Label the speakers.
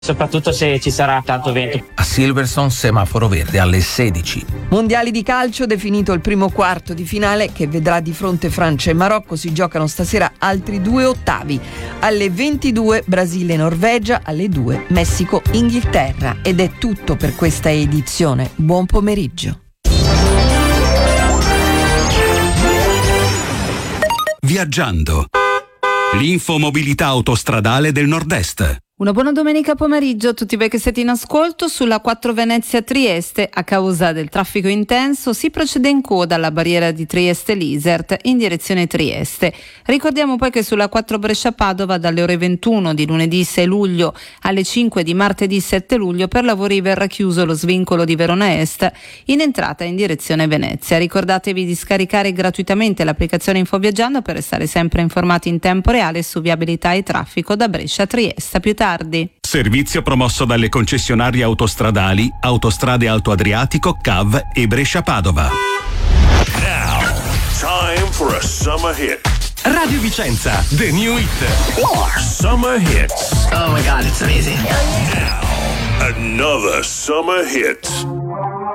Speaker 1: soprattutto se ci sarà tanto vento.
Speaker 2: A Silverstone semaforo verde alle 16.
Speaker 3: Mondiali di calcio, definito il primo quarto di finale che vedrà di fronte Francia e Marocco. Si giocano stasera altri 2 ottavi. Alle 22 Brasile-Norvegia, alle 2 Messico-Inghilterra. Ed è tutto per questa edizione. Buon pomeriggio.
Speaker 4: Viaggiando. L'infomobilità autostradale del Nord-Est.
Speaker 5: Una buona domenica pomeriggio a tutti voi che siete in ascolto. Sulla 4 Venezia-Trieste, a causa del traffico intenso, si procede in coda alla barriera di Trieste-Lisert in direzione Trieste. Ricordiamo poi che sulla 4 Brescia-Padova dalle ore 21 di lunedì 6 luglio alle 5 di martedì 7 luglio per lavori verrà chiuso lo svincolo di Verona Est in entrata in direzione Venezia. Ricordatevi di scaricare gratuitamente l'applicazione Infoviaggiando per restare sempre informati in tempo reale su viabilità e traffico da Brescia a Trieste. Più tardi.
Speaker 4: Servizio promosso dalle concessionarie autostradali Autostrade Alto Adriatico, CAV e Brescia-Padova.
Speaker 6: Now, time for a summer hit.
Speaker 4: Radio Vicenza, the new hit.
Speaker 6: Summer hits.
Speaker 7: Oh my God, it's amazing.
Speaker 6: Now, another summer hit.